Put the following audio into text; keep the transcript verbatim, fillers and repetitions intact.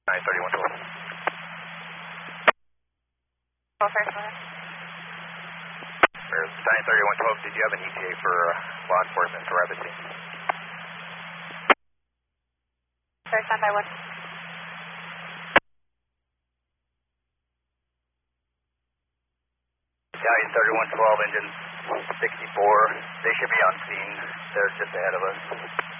nine thirty-one twelve. Well, first one. nine thirty-one twelve, did you have an E T A for uh, law enforcement for Rabbit City? First time by one. Italian thirty-one twelve, engine sixty-four. They should be on scene. They're just ahead of us.